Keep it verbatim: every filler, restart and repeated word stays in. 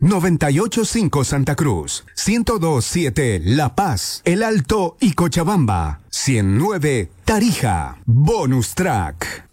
noventa y ocho punto cinco Santa Cruz, ciento dos punto siete La Paz, El Alto y Cochabamba, ciento nueve Tarija. Bonus Track.